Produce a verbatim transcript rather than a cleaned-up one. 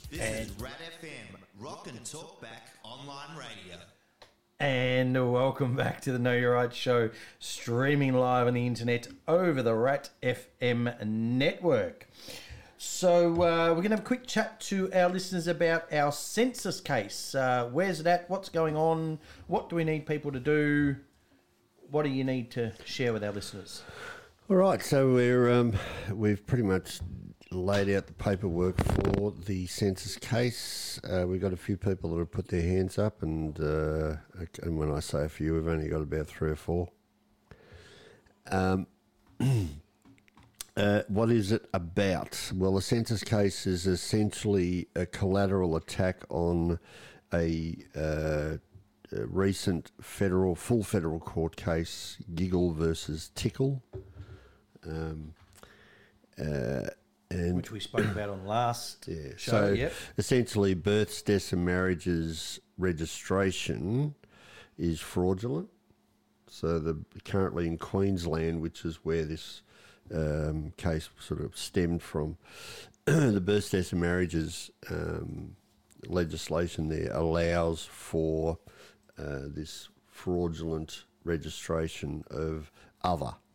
This and, is Rad F M, Rock and Talk Back Online Radio. And welcome back to the Know Your Right show, streaming live on the internet over the Rat F M network. So uh, we're going to have a quick chat to our listeners about our census case. Uh, where's it at? What's going on? What do we need people to do? What do you need to share with our listeners? All right, so we're um, we've pretty much laid out the paperwork for the census case. Uh, we've got a few people that have put their hands up, and uh, and when I say a few, we've only got about three or four. Um, uh, what is it about? Well, the census case is essentially a collateral attack on a, uh, a recent federal, full federal court case, Giggle versus Tickle. Um, uh, and Which we spoke about on last yeah, show. So yep. essentially, births, deaths and marriages registration is fraudulent. So the currently in Queensland, which is where this um, case sort of stemmed from, the births, deaths and marriages um, legislation there allows for uh, this fraudulent registration of other